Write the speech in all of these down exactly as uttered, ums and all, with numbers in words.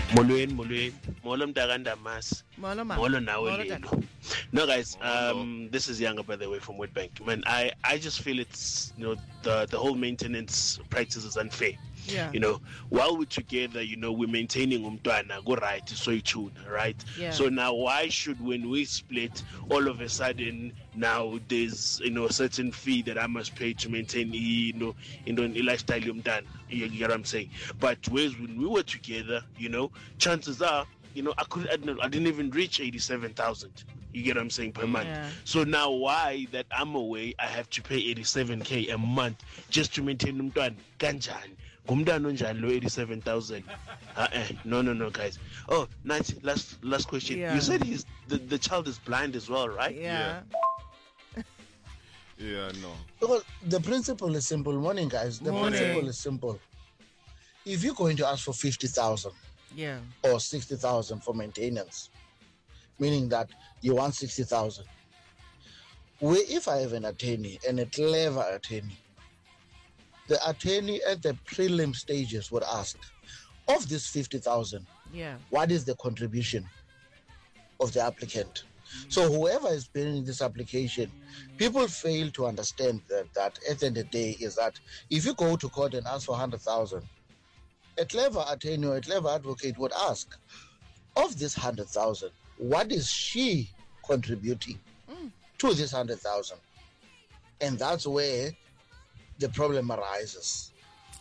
Molweni, molweni. Molo mtakanda mas. Molo ma. Molo nawe lelo. No guys, um this is Younger by the way from Witbank. Man, I I just feel it's, you know, the the whole maintenance practice is unfair. Yeah. You know, while we're together, you know, we're maintaining umntwana, go right, so you tune, right? Yeah. So now why should when we split, all of a sudden now there's, you know, a certain fee that I must pay to maintain, you know, you know, the lifestyle umntwana. You get what I'm saying? But whereas when we were together, you know, chances are, you know, I could I didn't, I didn't even reach eighty-seven thousand. You get what I'm saying, per month. Yeah. So now why that I'm away, I have to pay eighty-seven K a month just to maintain umntwana? Kanjani? Gumdano njalo eighty-seven thousand. Uh, eh, no, no, no, guys. Oh, nice. Last, last question. Yeah. You said he's the, the child is blind as well, right? Yeah. Yeah, yeah no. Because the principle is simple. Morning, guys. The Morning. principle is simple. If you're going to ask for fifty thousand Yeah. or sixty thousand for maintenance, meaning that you want sixty thousand, where if I have an attorney and a clever attorney, the attorney at the prelim stages would ask, of this fifty thousand, Yeah. what is the contribution of the applicant? So whoever is paying this application, people fail to understand that, that at the end of the day is that if you go to court and ask for one hundred thousand, a clever attorney or a clever advocate would ask, of this one hundred thousand, what is she contributing Mm. to this one hundred thousand? And that's where the problem arises.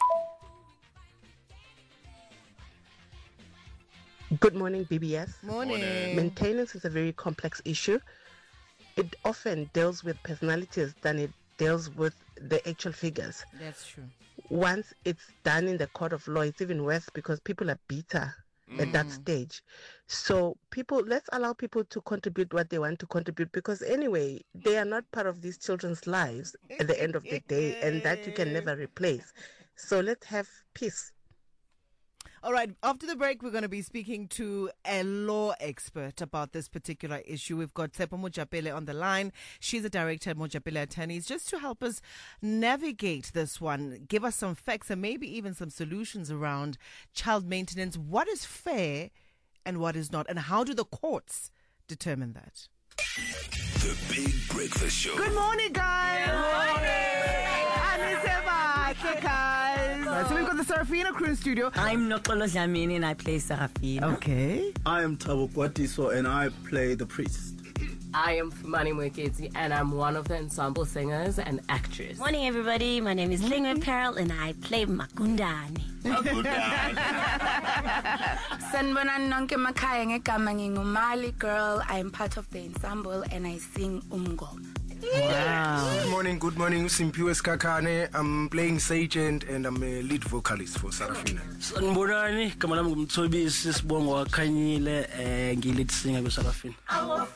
Good morning, B B S. Morning. Maintenance is a very complex issue. It often deals with personalities than it deals with the actual figures. That's true. Once it's done in the court of law, it's even worse because people are bitter at that stage. So people, let's allow people to contribute what they want to contribute, because anyway, they are not part of these children's lives at the end of the day, and that you can never replace. So let's have peace. All right, after the break, we're going to be speaking to a law expert about this particular issue. We've got Tshepo Mojapele on the line. She's a director at Mojapele Attorneys, just to help us navigate this one, give us some facts and maybe even some solutions around child maintenance. What is fair and what is not? And how do the courts determine that? The Big Breakfast Show. Good morning, guys. Good morning. guys. So we've got the Sarafina crew in studio. I'm Nokolo Dlamini and I play Sarafina. Okay. I am Thabo Kwatiso and I play the priest. I am Fumani Mwekezi and I'm one of the ensemble singers and actress. Morning, everybody. My name is Lingwe Peril and I play Makundani. Sanbonan nonke makhaya ngegama ngingumali girl. I am part of the ensemble and I sing umngoma. Wow. Good morning, good morning. Simpiwe Skakane. I'm playing Sergeant and I'm a lead vocalist for Sarafina. Sanbonani, kama nami ngumthobisi sibongo wakhanyile eh ngilid singer ku Sarafina.